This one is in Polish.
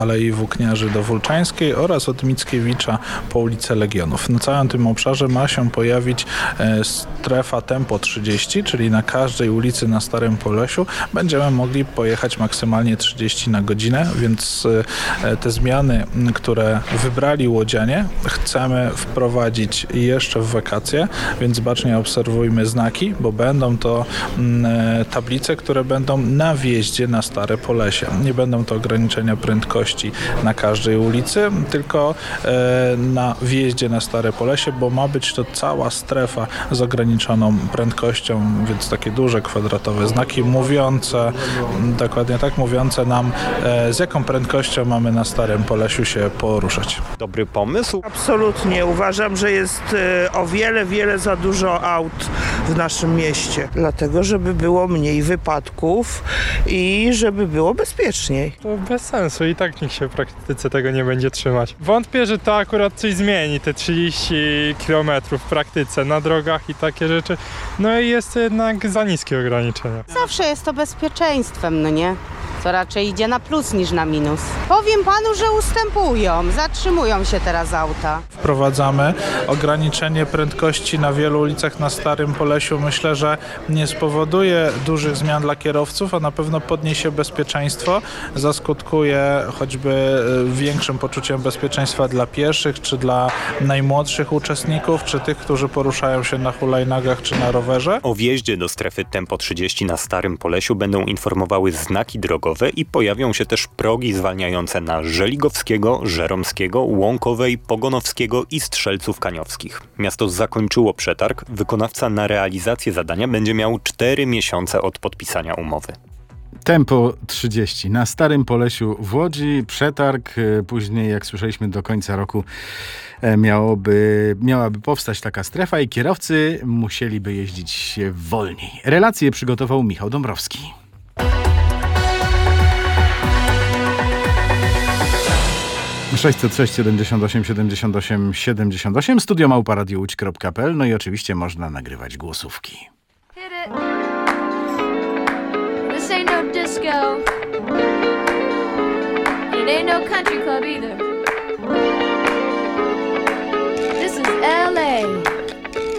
Alei Włókniarzy do Wólczańskiej oraz od Mickiewicza po ulicę Legionów. Na całym tym obszarze ma się pojawić strefa tempo 30, czyli na każdej ulicy na Starym Polesiu będziemy mogli pojechać maksymalnie 30 na godzinę, więc te zmiany, które wybrali łodzianie, chcemy wprowadzić jeszcze w wakacje, więc bacznie obserwujmy znaki, bo będą to tablice, które będą na wjeździe na Stare Polesie. Nie będą to ograniczenia prędkości na każdej ulicy, tylko na wjeździe na Stare Polesie, bo ma być to cała strefa z ograniczoną prędkością, więc takie duże kwadratowe znaki mówiące, dokładnie tak, mówiące nam z jaką prędkością mamy na Starym Polesiu się poruszać. Dobry pomysł? Absolutnie. Uważam, że jest o wiele za dużo aut w naszym mieście. Dlatego, żeby było mniej wypadków i żeby było bezpieczniej. To bez sensu i tak nikt się w praktyce tego nie będzie trzymać. Wątpię, że to akurat coś zmieni, te 30 km w praktyce na drogach i takie rzeczy. No i jest jednak za niskie ograniczenia. Zawsze jest to bezpieczeństwem, no nie? Co raczej idzie na plus niż na minus. Powiem panu, że ustępują, zatrzymują się teraz auta. Wprowadzamy ograniczenie prędkości na wielu ulicach na Starym Polesiu. Myślę, że nie spowoduje dużych zmian dla kierowców, a na pewno podniesie bezpieczeństwo, zaskutkuje choćby większym poczuciem bezpieczeństwa dla pieszych, czy dla najmłodszych uczestników, czy tych, którzy poruszają się na hulajnogach, czy na rowerze. O wjeździe do strefy tempo 30 na Starym Polesiu będą informowały znaki drogowe i pojawią się też progi zwalniające na Żeligowskiego, Żeromskiego, Łąkowej, Pogonowskiego i Strzelców Kaniowskich. Miasto zakończyło przetarg. Wykonawca na realizację zadania będzie miał 4 miesiące od podpisania umowy. Tempo 30 na Starym Polesiu w Łodzi. Przetarg. Później, jak słyszeliśmy, do końca roku miałaby powstać taka strefa i kierowcy musieliby jeździć wolniej. Relacje przygotował Michał Dąbrowski. +6 606 78 78 78 studio@radiołódź.pl. No i oczywiście można nagrywać głosówki. Hit it. This ain't no disco. It ain't no country club either.